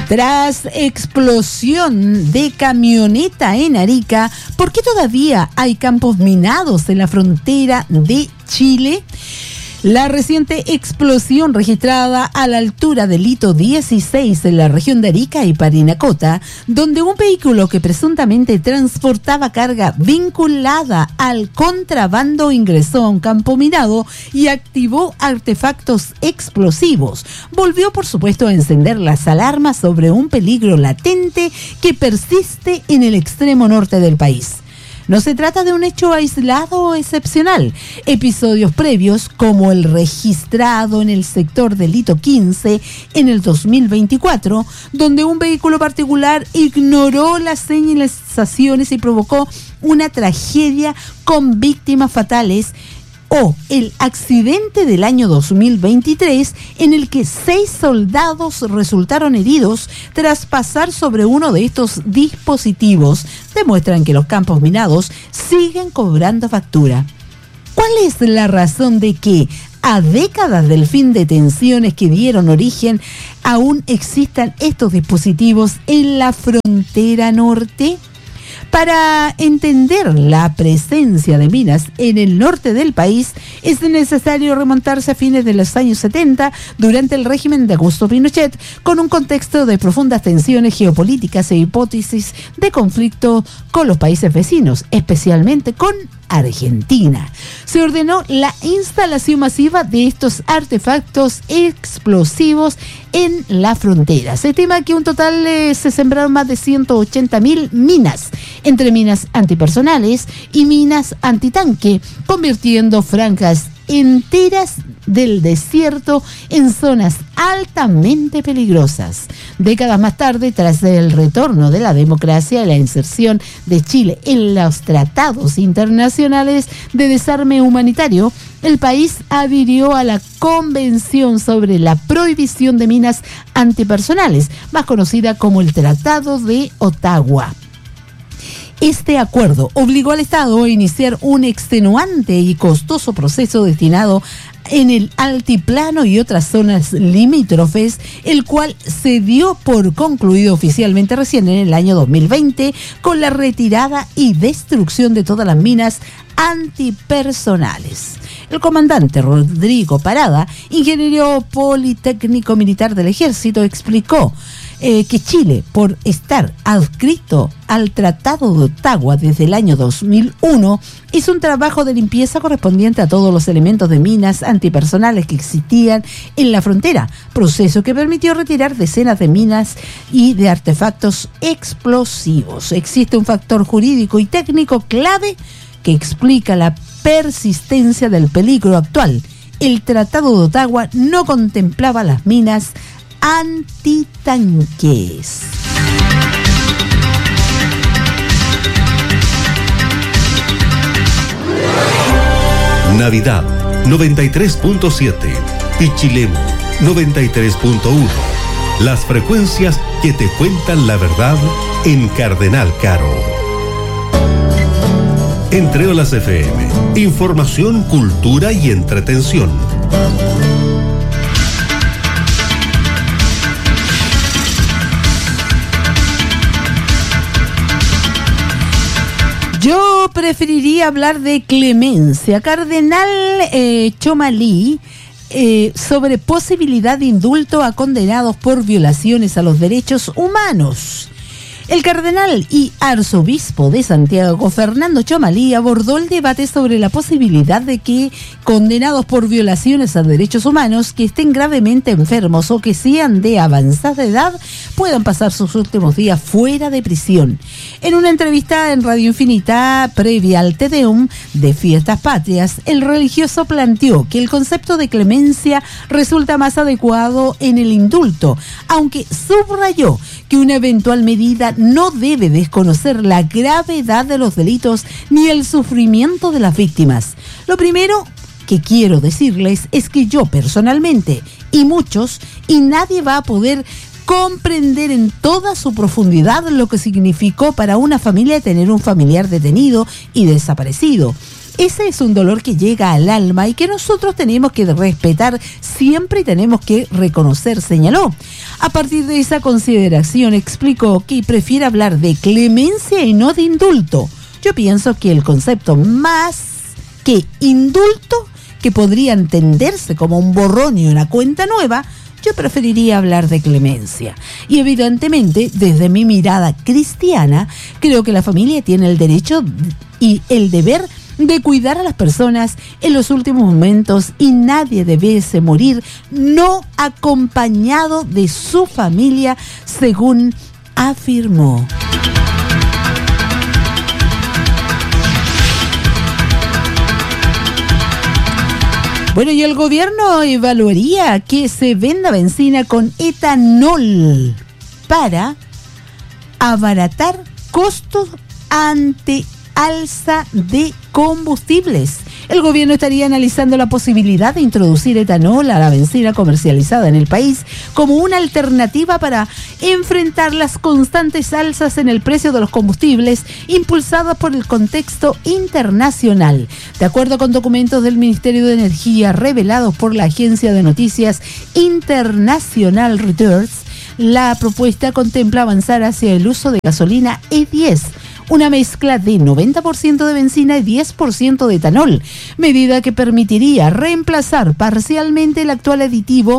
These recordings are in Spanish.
Tras explosión de camioneta en Arica, ¿por qué todavía hay campos minados en la frontera de Chile? La reciente explosión registrada a la altura del hito 16 en la región de Arica y Parinacota, donde un vehículo que presuntamente transportaba carga vinculada al contrabando ingresó a un campo minado y activó artefactos explosivos, volvió por supuesto a encender las alarmas sobre un peligro latente que persiste en el extremo norte del país. No se trata de un hecho aislado o excepcional. Episodios previos, como el registrado en el sector del hito 15 en el 2024, donde un vehículo particular ignoró las señalizaciones y provocó una tragedia con víctimas fatales, o el accidente del año 2023 en el que 6 soldados resultaron heridos tras pasar sobre uno de estos dispositivos, demuestran que los campos minados siguen cobrando factura. ¿Cuál es la razón de que, a décadas del fin de tensiones que dieron origen, aún existan estos dispositivos en la frontera norte? Para entender la presencia de minas en el norte del país, es necesario remontarse a fines de los años 70, durante el régimen de Augusto Pinochet, con un contexto de profundas tensiones geopolíticas e hipótesis de conflicto con los países vecinos, especialmente con Argentina. Se ordenó la instalación masiva de estos artefactos explosivos en la frontera. Se estima que un total se sembraron más de 180.000 minas, entre minas antipersonales y minas antitanque, convirtiendo franjas enteras del desierto en zonas altamente peligrosas. Décadas más tarde, tras el retorno de la democracia y la inserción de Chile en los tratados internacionales de desarme humanitario, el país adhirió a la Convención sobre la Prohibición de Minas Antipersonales, más conocida como el Tratado de Ottawa. Este acuerdo obligó al Estado a iniciar un extenuante y costoso proceso destinado en el altiplano y otras zonas limítrofes, el cual se dio por concluido oficialmente recién en el año 2020 con la retirada y destrucción de todas las minas antipersonales. El comandante Rodrigo Parada, ingeniero politécnico militar del Ejército, explicó que Chile, por estar adscrito al Tratado de Ottawa desde el año 2001, hizo un trabajo de limpieza correspondiente a todos los elementos de minas antipersonales que existían en la frontera, proceso que permitió retirar decenas de minas y de artefactos explosivos. Existe un factor jurídico y técnico clave que explica la persistencia del peligro actual. El Tratado de Ottawa no contemplaba las minas antitanques. Navidad 93.7, Pichilemu 93.1. Las frecuencias que te cuentan la verdad en Cardenal Caro. Entre Olas FM, información, cultura y entretención. Yo preferiría hablar de clemencia. Cardenal Chomalí, sobre posibilidad de indulto a condenados por violaciones a los derechos humanos. El cardenal y arzobispo de Santiago, Fernando Chomalí, abordó el debate sobre la posibilidad de que condenados por violaciones a derechos humanos que estén gravemente enfermos o que sean de avanzada edad puedan pasar sus últimos días fuera de prisión. En una entrevista en Radio Infinita previa al Te Deum de Fiestas Patrias, el religioso planteó que el concepto de clemencia resulta más adecuado en el indulto, aunque subrayó que una eventual medida no debe desconocer la gravedad de los delitos ni el sufrimiento de las víctimas. Lo primero que quiero decirles es que yo personalmente, y muchos, y nadie va a poder comprender en toda su profundidad lo que significó para una familia tener un familiar detenido y desaparecido. Ese es un dolor que llega al alma y que nosotros tenemos que respetar siempre y tenemos que reconocer, señaló. A partir de esa consideración explicó que prefiere hablar de clemencia y no de indulto. Yo pienso que el concepto más que indulto, que podría entenderse como un borrón y una cuenta nueva, yo preferiría hablar de clemencia. Y evidentemente, desde mi mirada cristiana, creo que la familia tiene el derecho y el deber de cuidar a las personas en los últimos momentos y nadie debiese morir no acompañado de su familia, según afirmó. Bueno, y el gobierno evaluaría que se venda benzina con etanol para abaratar costos ante alza de combustibles. El gobierno estaría analizando la posibilidad de introducir etanol a la benzina comercializada en el país como una alternativa para enfrentar las constantes alzas en el precio de los combustibles impulsadas por el contexto internacional. De acuerdo con documentos del Ministerio de Energía revelados por la agencia de noticias internacional Reuters, la propuesta contempla avanzar hacia el uso de gasolina E10, una mezcla de 90% de benzina y 10% de etanol, medida que permitiría reemplazar parcialmente el actual aditivo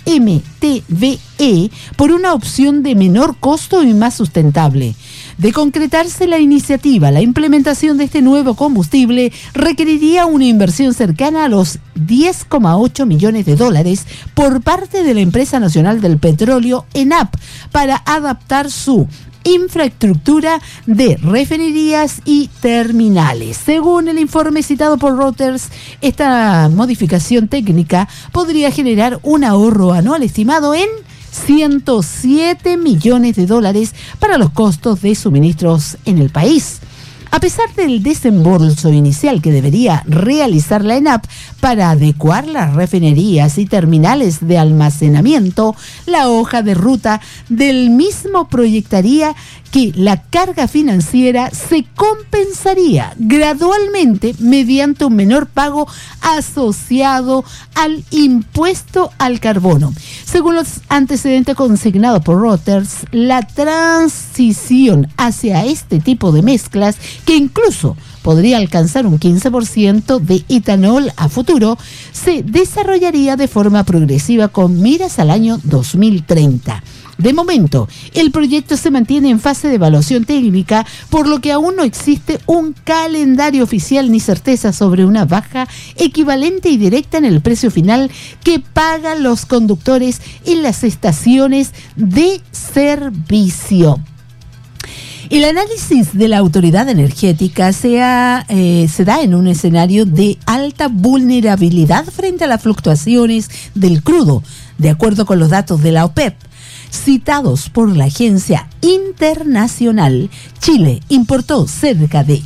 MTBE por una opción de menor costo y más sustentable. De concretarse la iniciativa, la implementación de este nuevo combustible requeriría una inversión cercana a los $10,8 millones por parte de la Empresa Nacional del Petróleo, ENAP, para adaptar su infraestructura de refinerías y terminales. Según el informe citado por Reuters, esta modificación técnica podría generar un ahorro anual estimado en $107 millones para los costos de suministros en el país. A pesar del desembolso inicial que debería realizar la ENAP para adecuar las refinerías y terminales de almacenamiento, la hoja de ruta del mismo proyectaría que la carga financiera se compensaría gradualmente mediante un menor pago asociado al impuesto al carbono. Según los antecedentes consignados por Reuters, la transición hacia este tipo de mezclas, que incluso podría alcanzar un 15% de etanol a futuro, se desarrollaría de forma progresiva con miras al año 2030. De momento, el proyecto se mantiene en fase de evaluación técnica, por lo que aún no existe un calendario oficial ni certeza sobre una baja equivalente y directa en el precio final que pagan los conductores en las estaciones de servicio. El análisis de la autoridad energética se da en un escenario de alta vulnerabilidad frente a las fluctuaciones del crudo, de acuerdo con los datos de la OPEP. Citados por la agencia internacional, Chile importó cerca de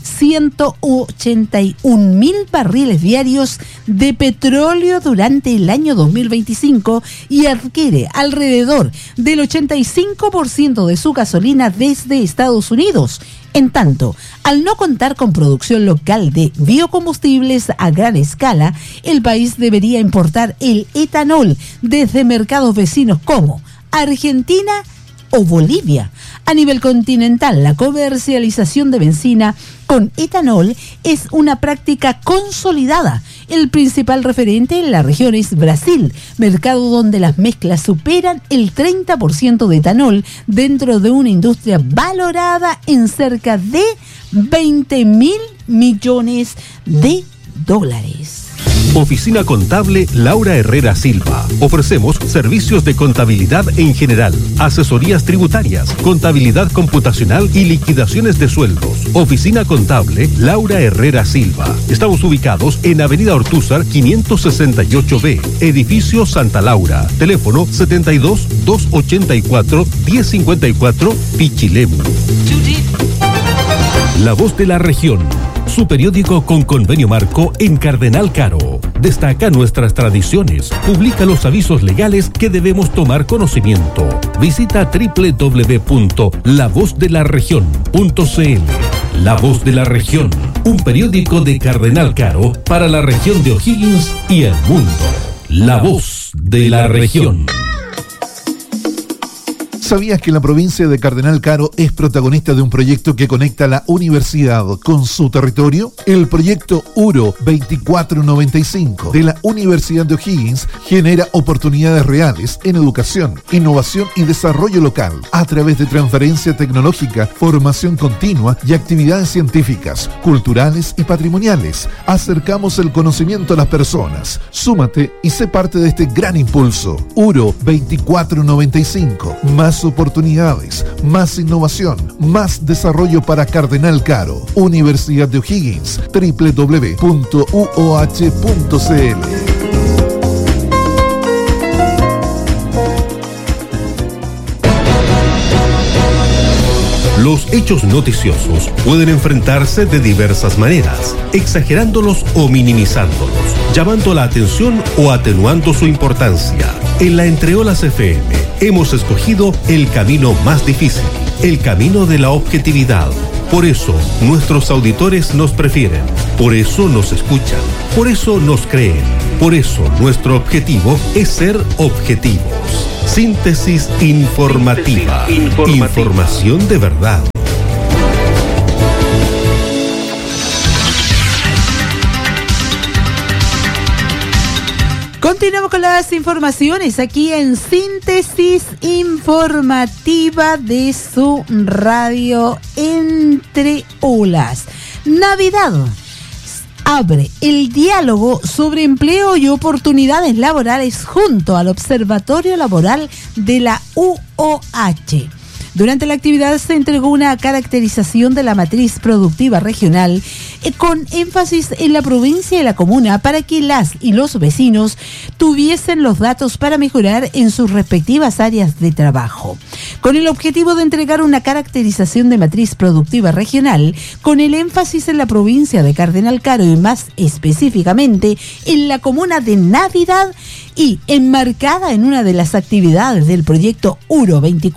181.000 barriles diarios de petróleo durante el año 2025 y adquiere alrededor del 85% de su gasolina desde Estados Unidos. En tanto, al no contar con producción local de biocombustibles a gran escala, el país debería importar el etanol desde mercados vecinos como Argentina o Bolivia. A nivel continental, la comercialización de benzina con etanol es una práctica consolidada. El principal referente en la región es Brasil, mercado donde las mezclas superan el 30% de etanol dentro de una industria valorada en cerca de $20.000 millones. Oficina Contable Laura Herrera Silva. Ofrecemos servicios de contabilidad en general, asesorías tributarias, contabilidad computacional y liquidaciones de sueldos. Oficina Contable Laura Herrera Silva. Estamos ubicados en Avenida Ortúzar 568B, Edificio Santa Laura. Teléfono 72-284-1054, Pichilemu. La Voz de la Región. Su periódico con convenio marco en Cardenal Caro. Destaca nuestras tradiciones, publica los avisos legales que debemos tomar conocimiento. Visita www.lavozdelarregion.cl. La Voz de la Región, un periódico de Cardenal Caro para la región de O'Higgins y el mundo. La Voz de la Región. ¿Sabías que la provincia de Cardenal Caro es protagonista de un proyecto que conecta la universidad con su territorio? El proyecto URO 2495 de la Universidad de O'Higgins genera oportunidades reales en educación, innovación y desarrollo local a través de transferencia tecnológica, formación continua y actividades científicas, culturales y patrimoniales. Acercamos el conocimiento a las personas. Súmate y sé parte de este gran impulso. URO 2495. Más oportunidades, más innovación, más desarrollo para Cardenal Caro. Universidad de O'Higgins, www.uoh.cl. Los hechos noticiosos pueden enfrentarse de diversas maneras, exagerándolos o minimizándolos, llamando la atención o atenuando su importancia. En la Entreolas FM hemos escogido el camino más difícil, el camino de la objetividad. Por eso nuestros auditores nos prefieren, por eso nos escuchan, por eso nos creen, por eso nuestro objetivo es ser objetivos. Síntesis informativa. Información de verdad. Continuamos con las informaciones aquí en Síntesis Informativa de su radio Entre Olas. Navidad abre el diálogo sobre empleo y oportunidades laborales junto al Observatorio Laboral de la UOH. Durante la actividad se entregó una caracterización de la matriz productiva regional con énfasis en la provincia y la comuna para que las y los vecinos tuviesen los datos para mejorar en sus respectivas áreas de trabajo. Con el objetivo de entregar una caracterización de matriz productiva regional con el énfasis en la provincia de Cardenal Caro y más específicamente en la comuna de Navidad y enmarcada en una de las actividades del proyecto URO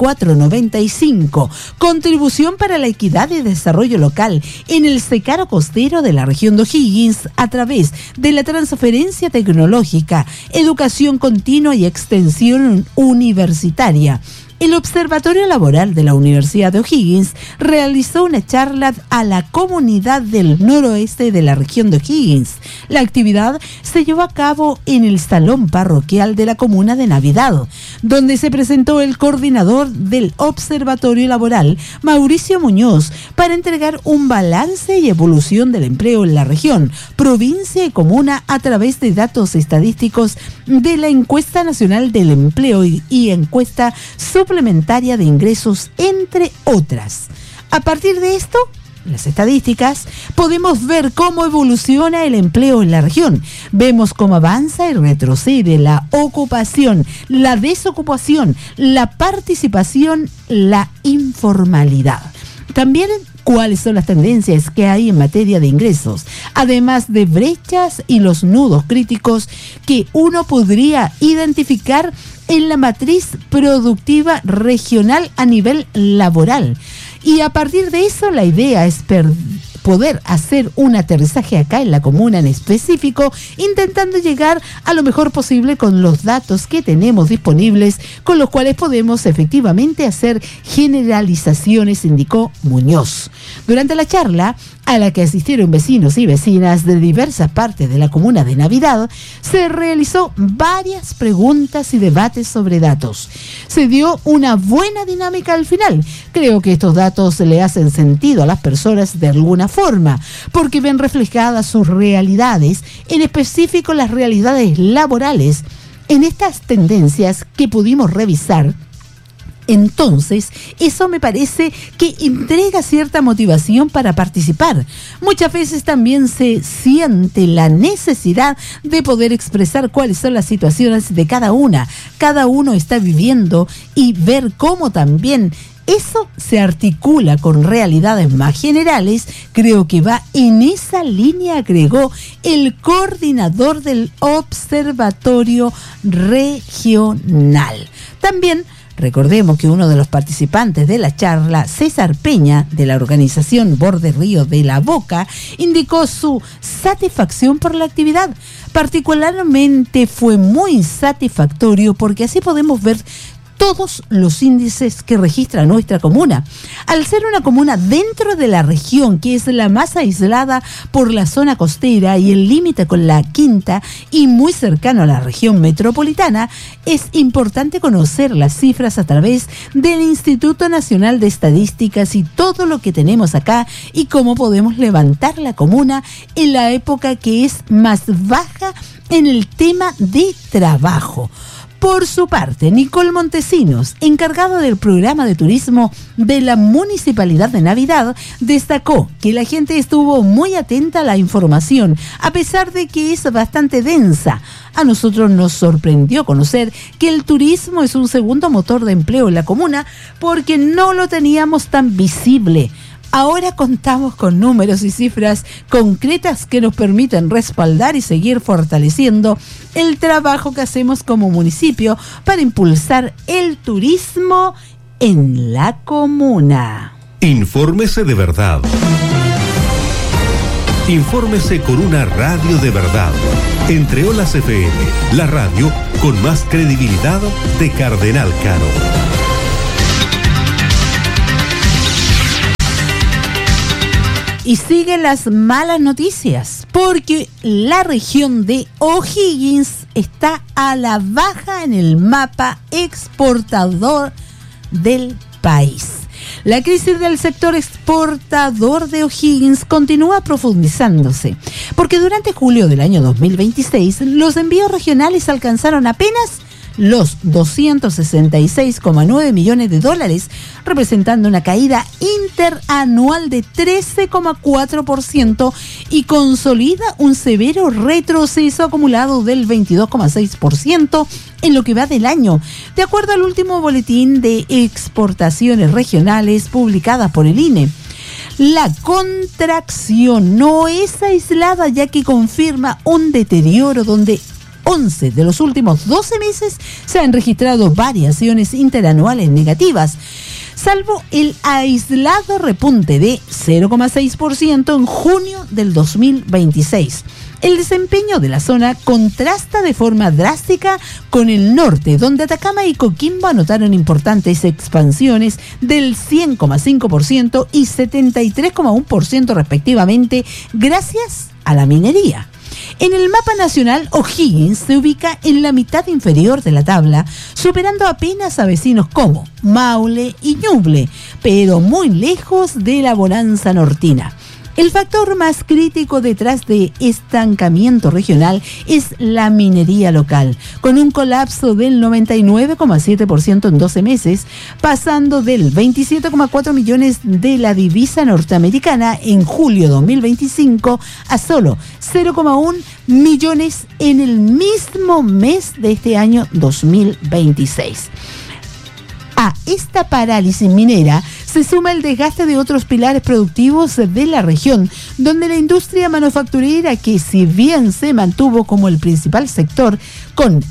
2495, contribución para la equidad y desarrollo local en el secano costero de la región de O'Higgins a través de la transferencia tecnológica, educación continua y extensión universitaria. El Observatorio Laboral de la Universidad de O'Higgins realizó una charla a la comunidad del noroeste de la región de O'Higgins. La actividad se llevó a cabo en el Salón Parroquial de la Comuna de Navidad, donde se presentó el coordinador del Observatorio Laboral, Mauricio Muñoz, para entregar un balance y evolución del empleo en la región, provincia y comuna a través de datos estadísticos de la Encuesta Nacional del Empleo y encuesta suplementaria de ingresos, entre otras. A partir de esto, las estadísticas, podemos ver cómo evoluciona el empleo en la región. Vemos cómo avanza y retrocede la ocupación, la desocupación, la participación, la informalidad. También cuáles son las tendencias que hay en materia de ingresos, además de brechas y los nudos críticos que uno podría identificar en la matriz productiva regional a nivel laboral. Y a partir de eso la idea es poder hacer un aterrizaje acá en la comuna en específico, intentando llegar a lo mejor posible con los datos que tenemos disponibles, con los cuales podemos efectivamente hacer generalizaciones, indicó Muñoz. Durante la charla, a la que asistieron vecinos y vecinas de diversas partes de la comuna de Navidad, se realizó varias preguntas y debates sobre datos. Se dio una buena dinámica al final. Creo que estos datos le hacen sentido a las personas de alguna forma, porque ven reflejadas sus realidades, en específico las realidades laborales, en estas tendencias que pudimos revisar. Entonces, eso me parece que entrega cierta motivación para participar. Muchas veces también se siente la necesidad de poder expresar cuáles son las situaciones de cada una. Cada uno está viviendo y ver cómo también eso se articula con realidades más generales. Creo que va en esa línea, agregó el coordinador del Observatorio Regional. También Recordemos que uno de los participantes de la charla, César Peña, de la organización Borde Río de la Boca, indicó su satisfacción por la actividad. Particularmente fue muy satisfactorio porque así podemos ver todos los índices que registra nuestra comuna. Al ser una comuna dentro de la región, que es la más aislada por la zona costera y el límite con la Quinta y muy cercano a la región metropolitana, es importante conocer las cifras a través del Instituto Nacional de Estadísticas y todo lo que tenemos acá y cómo podemos levantar la comuna en la época que es más baja en el tema de trabajo. Por su parte, Nicole Montesinos, encargada del programa de turismo de la Municipalidad de Navidad, destacó que la gente estuvo muy atenta a la información, a pesar de que es bastante densa. A nosotros nos sorprendió conocer que el turismo es un segundo motor de empleo en la comuna porque no lo teníamos tan visible. Ahora contamos con números y cifras concretas que nos permiten respaldar y seguir fortaleciendo el trabajo que hacemos como municipio para impulsar el turismo en la comuna. Infórmese de verdad. Infórmese con una radio de verdad. Entre Olas FM, la radio con más credibilidad de Cardenal Caro. Y siguen las malas noticias, porque la región de O'Higgins está a la baja en el mapa exportador del país. La crisis del sector exportador de O'Higgins continúa profundizándose, porque durante julio del año 2026 los envíos regionales alcanzaron apenas los 266,9 millones de dólares, representando una caída interanual de 13,4% y consolida un severo retroceso acumulado del 22,6% en lo que va del año, de acuerdo al último boletín de exportaciones regionales publicada por el INE. La contracción no es aislada, ya que confirma un deterioro donde 11 de los últimos 12 meses se han registrado variaciones interanuales negativas, salvo el aislado repunte de 0,6% en junio del 2026. El desempeño de la zona contrasta de forma drástica con el norte, donde Atacama y Coquimbo anotaron importantes expansiones del 100,5% y 73,1% respectivamente, gracias a la minería. En el mapa nacional, O'Higgins se ubica en la mitad inferior de la tabla, superando apenas a vecinos como Maule y Ñuble, pero muy lejos de la bonanza nortina. El factor más crítico detrás de estancamiento regional es la minería local, con un colapso del 99,7% en 12 meses, pasando del 27,4 millones de la divisa norteamericana en julio 2025 a solo 0,1 millones en el mismo mes de este año 2026. A esta parálisis minera se suma el desgaste de otros pilares productivos de la región, donde la industria manufacturera, que si bien se mantuvo como el principal sector con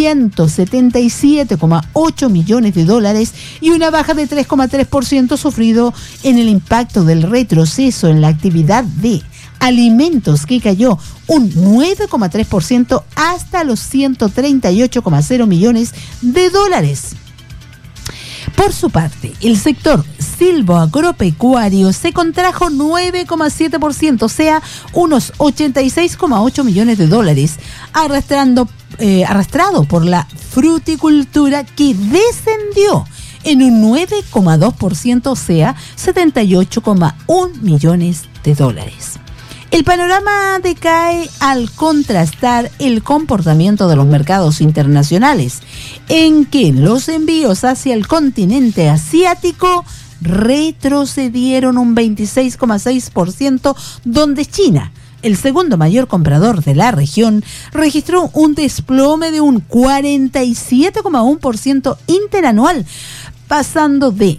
177,8 millones de dólares y una baja de 3,3% sufrido en el impacto del retroceso en la actividad de alimentos, que cayó un 9,3% hasta los 138,0 millones de dólares. Por su parte, el sector silvoagropecuario se contrajo 9,7%, o sea, unos 86,8 millones de dólares, arrastrado por la fruticultura, que descendió en un 9,2%, o sea, 78,1 millones de dólares. El panorama decae al contrastar el comportamiento de los mercados internacionales, en que los envíos hacia el continente asiático retrocedieron un 26,6%, donde China, el segundo mayor comprador de la región, registró un desplome de un 47,1% interanual, pasando de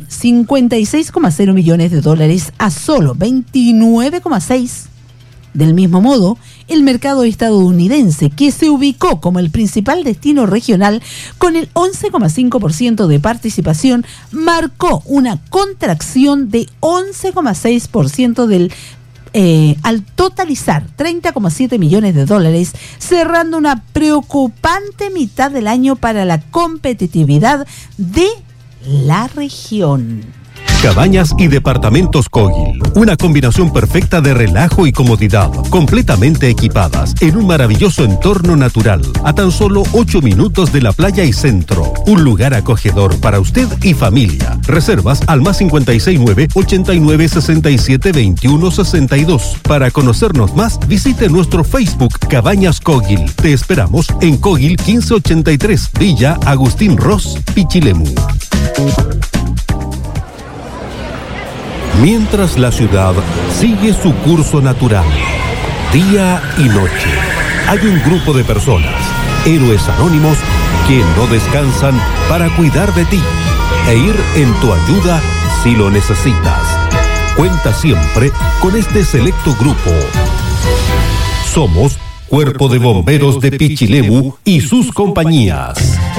56,0 millones de dólares a solo 29,6. Del mismo modo, El mercado estadounidense, que se ubicó como el principal destino regional con el 11,5% de participación, marcó una contracción de 11,6% al totalizar 30,7 millones de dólares, cerrando una preocupante mitad del año para la competitividad de la región. Cabañas y departamentos Kogel, una combinación perfecta de relajo y comodidad, completamente equipadas en un maravilloso entorno natural, a tan solo 8 minutos de la playa y centro. Un lugar acogedor para usted y familia. Reservas al +569 89 67 21 62. Para conocernos más, visite nuestro Facebook Cabañas Kogel. Te esperamos en Kogel 1583, Villa Agustín Ross, Pichilemu. Mientras la ciudad sigue su curso natural, día y noche, hay un grupo de personas, héroes anónimos, que no descansan para cuidar de ti e ir en tu ayuda si lo necesitas. Cuenta siempre con este selecto grupo. Somos Cuerpo de Bomberos de Pichilemu y sus compañías.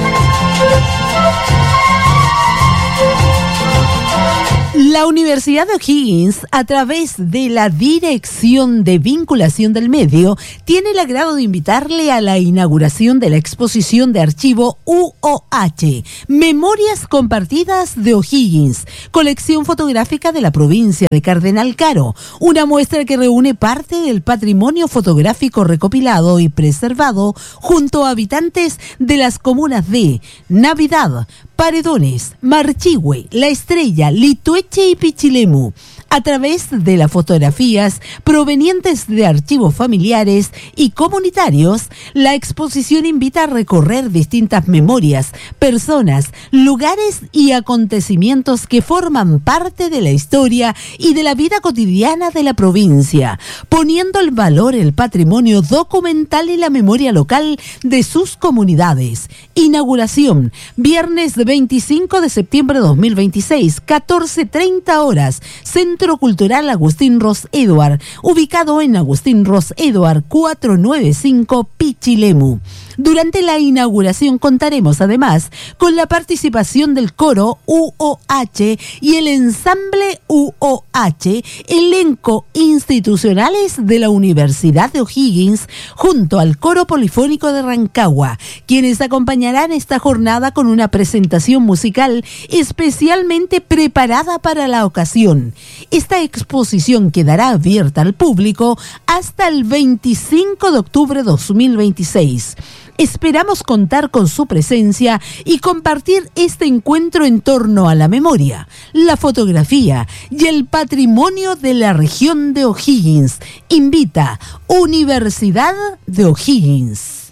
La Universidad de O'Higgins, a través de la Dirección de Vinculación del Medio, tiene el agrado de invitarle a la inauguración de la exposición de archivo UOH, Memorias Compartidas de O'Higgins, colección fotográfica de la provincia de Cardenal Caro, una muestra que reúne parte del patrimonio fotográfico recopilado y preservado junto a habitantes de las comunas de Navidad, Paredones, Marchihue, La Estrella, Litueche y Pichilemu. A través de las fotografías provenientes de archivos familiares y comunitarios, la exposición invita a recorrer distintas memorias, personas, lugares y acontecimientos que forman parte de la historia y de la vida cotidiana de la provincia, poniendo en valor el patrimonio documental y la memoria local de sus comunidades. Inauguración, viernes 25 de septiembre de 2026, 14:30 horas, Centro Cultural Agustín Ross Edward, ubicado en Agustín Ross Edward 495 Pichilemu. Durante la inauguración contaremos además con la participación del coro UOH y el ensamble UOH, elenco institucionales de la Universidad de O'Higgins, junto al coro polifónico de Rancagua, quienes acompañarán esta jornada con una presentación musical especialmente preparada para la ocasión. Esta exposición quedará abierta al público hasta el 25 de octubre de 2026. Esperamos contar con su presencia y compartir este encuentro en torno a la memoria, la fotografía y el patrimonio de la región de O'Higgins. Invita Universidad de O'Higgins.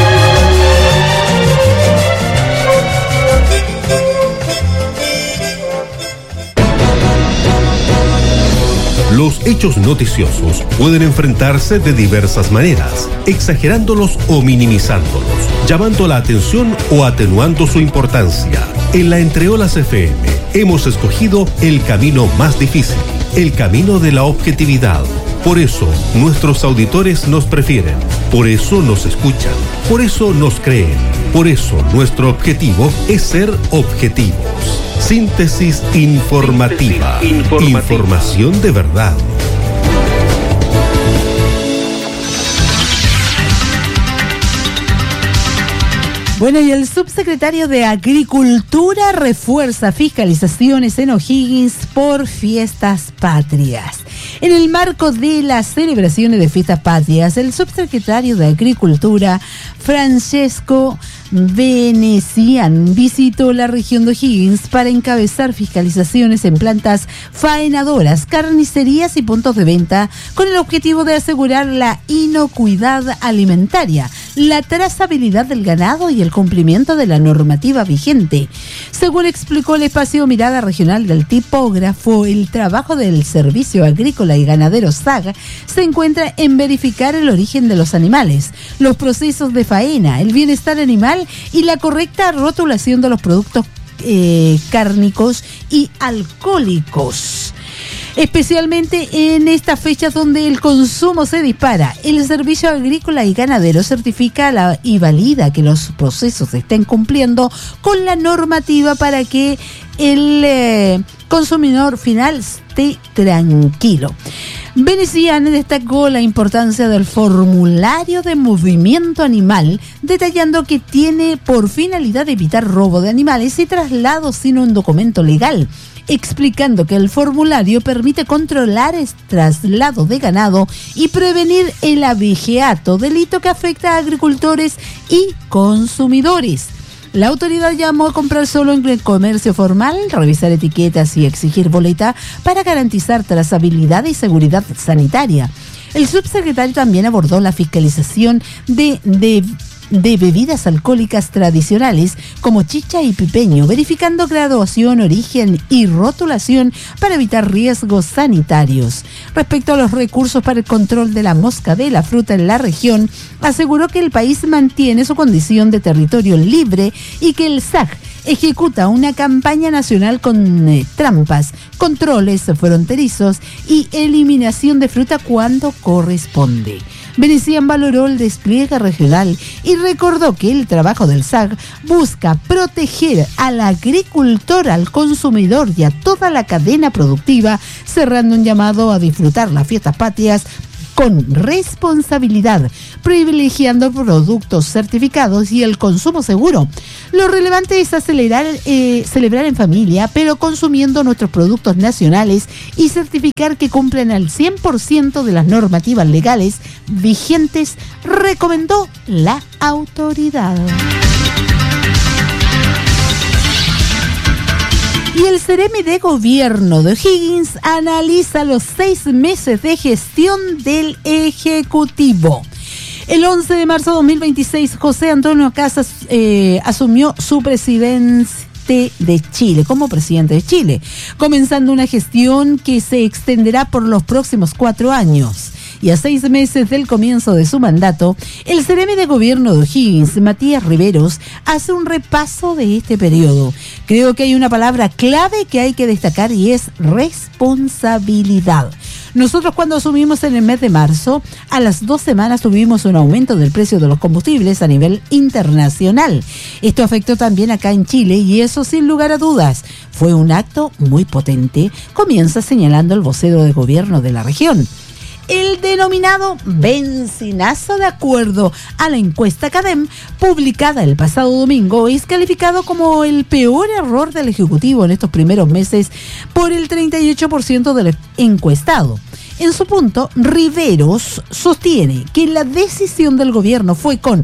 Los hechos noticiosos pueden enfrentarse de diversas maneras, exagerándolos o minimizándolos, llamando la atención o atenuando su importancia. En la Entreolas FM hemos escogido el camino más difícil, el camino de la objetividad. Por eso nuestros auditores nos prefieren, por eso nos escuchan, por eso nos creen, por eso nuestro objetivo es ser objetivos. Síntesis informativa. Información de verdad. Bueno, y el subsecretario de Agricultura refuerza fiscalizaciones en O'Higgins por fiestas patrias. En el marco de las celebraciones de fiestas patrias, el subsecretario de Agricultura, Francesco Venecian, visitó la región de O'Higgins para encabezar fiscalizaciones en plantas faenadoras, carnicerías y puntos de venta, con el objetivo de asegurar la inocuidad alimentaria, la trazabilidad del ganado y el cumplimiento de la normativa vigente. Según explicó el espacio Mirada Regional del Tipógrafo, el trabajo del Servicio Agrícola y Ganadero SAG se encuentra en verificar el origen de los animales, los procesos de faena, el bienestar animal y la correcta rotulación de los productos cárnicos y alcohólicos. especialmente en estas fechas donde el consumo se dispara. El Servicio Agrícola y Ganadero certifica y valida que los procesos se estén cumpliendo con la normativa para que el consumidor final esté tranquilo. Veneciana destacó la importancia del formulario de movimiento animal, detallando que tiene por finalidad evitar robo de animales y traslado sin un documento legal, explicando que el formulario permite controlar el traslado de ganado y prevenir el abigeato, delito que afecta a agricultores y consumidores. La autoridad llamó a comprar solo en el comercio formal, revisar etiquetas y exigir boleta para garantizar trazabilidad y seguridad sanitaria. El subsecretario también abordó la fiscalización de bebidas alcohólicas tradicionales como chicha y pipeño, verificando graduación, origen y rotulación para evitar riesgos sanitarios. Respecto a los recursos para el control de la mosca de la fruta en la región, aseguró que el país mantiene su condición de territorio libre y que el SAG ejecuta una campaña nacional con trampas, controles fronterizos y eliminación de fruta cuando corresponde. Venecian valoró el despliegue regional y recordó que el trabajo del SAG busca proteger al agricultor, al consumidor y a toda la cadena productiva, cerrando un llamado a disfrutar las fiestas patrias con responsabilidad, privilegiando productos certificados y el consumo seguro. Lo relevante es celebrar en familia, pero consumiendo nuestros productos nacionales y certificar que cumplen al 100% de las normativas legales vigentes, recomendó la autoridad. Y el Ceremi de Gobierno de O'Higgins analiza los 6 meses de gestión del Ejecutivo. El 11 de marzo de 2026, José Antonio Casas asumió su presidencia de Chile, como presidente de Chile, comenzando una gestión que se extenderá por los próximos 4 años. Y a 6 meses del comienzo de su mandato, el Ceremi de Gobierno de O'Higgins, Matías Riveros, hace un repaso de este periodo. Creo que hay una palabra clave que hay que destacar y es responsabilidad. Nosotros cuando asumimos en el mes de marzo, a las 2 semanas tuvimos un aumento del precio de los combustibles a nivel internacional. Esto afectó también acá en Chile y eso sin lugar a dudas fue un acto muy potente, comienza señalando el vocero de gobierno de la región. El denominado benzinazo, de acuerdo a la encuesta CADEM publicada el pasado domingo, es calificado como el peor error del Ejecutivo en estos primeros meses por el 38% del encuestado. En su punto, Riveros sostiene que la decisión del gobierno fue con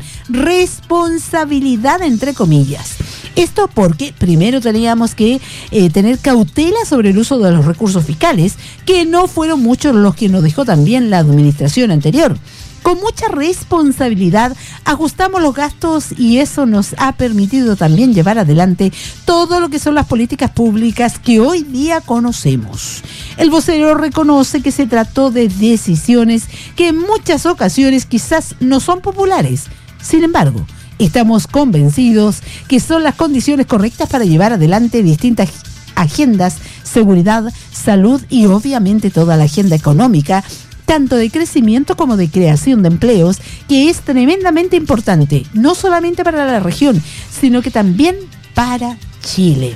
responsabilidad, entre comillas. Esto porque primero teníamos que tener cautela sobre el uso de los recursos fiscales, que no fueron muchos los que nos dejó también la administración anterior. Con mucha responsabilidad ajustamos los gastos y eso nos ha permitido también llevar adelante todo lo que son las políticas públicas que hoy día conocemos. El vocero reconoce que se trató de decisiones que en muchas ocasiones quizás no son populares. Sin embargo, estamos convencidos que son las condiciones correctas para llevar adelante distintas agendas, seguridad, salud y obviamente toda la agenda económica, tanto de crecimiento como de creación de empleos, que es tremendamente importante, no solamente para la región, sino que también para Chile.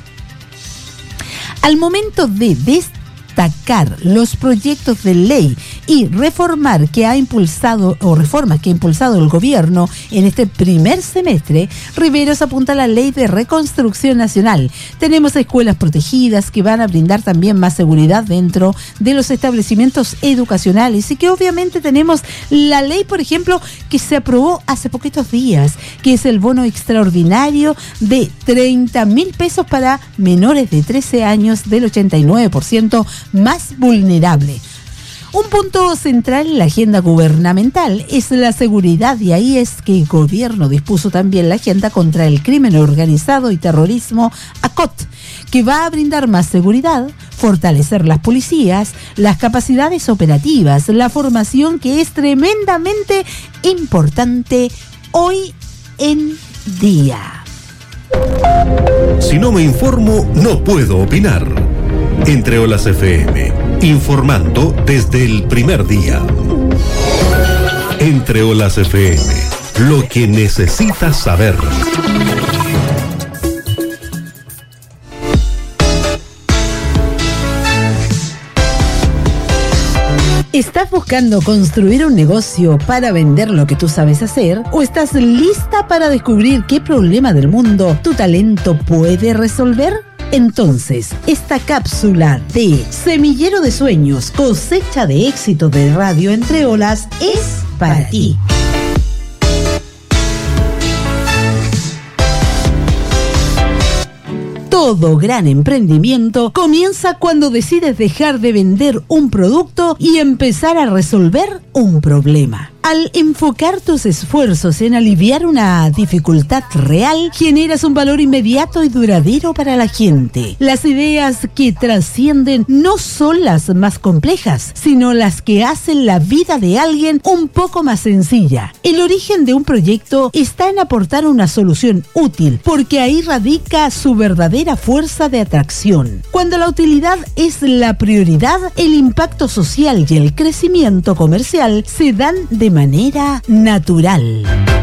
Al momento de destacar los proyectos de ley y reformas que ha impulsado el gobierno en este primer semestre, Riveros apunta a la ley de reconstrucción nacional. Tenemos escuelas protegidas que van a brindar también más seguridad dentro de los establecimientos educacionales y que obviamente tenemos la ley, por ejemplo, que se aprobó hace poquitos días, que es el bono extraordinario de 30.000 pesos para menores de 13 años del 89% más vulnerable. Un punto central en la agenda gubernamental es la seguridad y ahí es que el gobierno dispuso también la agenda contra el crimen organizado y terrorismo ACOT, que va a brindar más seguridad, fortalecer las policías, las capacidades operativas, la formación que es tremendamente importante hoy en día. Si no me informo, no puedo opinar. Entre Olas FM. informando desde el primer día. Entre Olas FM, lo que necesitas saber. ¿Estás buscando construir un negocio para vender lo que tú sabes hacer? ¿O estás lista para descubrir qué problema del mundo tu talento puede resolver? Entonces, esta cápsula de Semillero de Sueños, cosecha de éxito de Radio Entre Olas es para ti. Todo gran emprendimiento comienza cuando decides dejar de vender un producto y empezar a resolver un problema. Al enfocar tus esfuerzos en aliviar una dificultad real, generas un valor inmediato y duradero para la gente. Las ideas que trascienden no son las más complejas, sino las que hacen la vida de alguien un poco más sencilla. El origen de un proyecto está en aportar una solución útil, porque ahí radica su verdadera fuerza de atracción. Cuando la utilidad es la prioridad, el impacto social y el crecimiento comercial se dan de manera natural.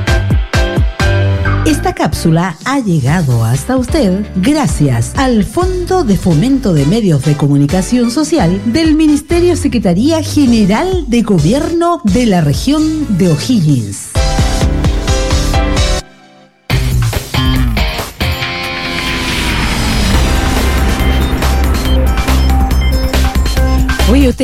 Esta cápsula ha llegado hasta usted gracias al Fondo de Fomento de Medios de Comunicación Social del Ministerio Secretaría General de Gobierno de la Región de O'Higgins. Oye, usted